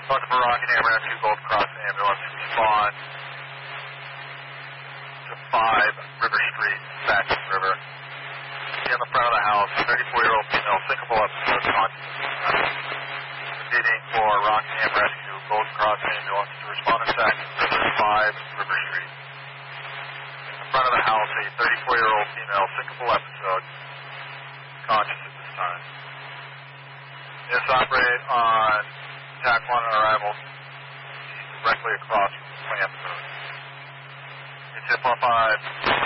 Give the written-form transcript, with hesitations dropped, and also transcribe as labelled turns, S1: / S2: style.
S1: Talking for Rockingham Rescue, Gold Cross Ambulance, respond to 5 River Street, Saxon River. See on the front of the house, 34-year-old female, syncopal episode, consciousness. Proceeding for Rockingham Rescue, Gold Cross Ambulance, to respond to Saxon River, 5 River Street. In the front of the house, a 34-year-old female, syncopal episode, conscious at this time. Yes, operate on TAC 1 on arrival. She's directly across from the plant food. It's hip on 5.